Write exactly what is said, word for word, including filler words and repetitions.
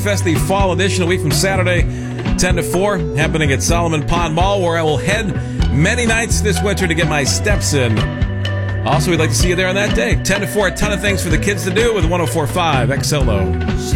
Fest, the fall edition, a week from Saturday, ten to four, happening at Solomon Pond Mall, where I will head many nights this winter to get my steps in. Also, we'd like to see you there on that day. ten to four, a ton of things for the kids to do with one oh four point five X L O.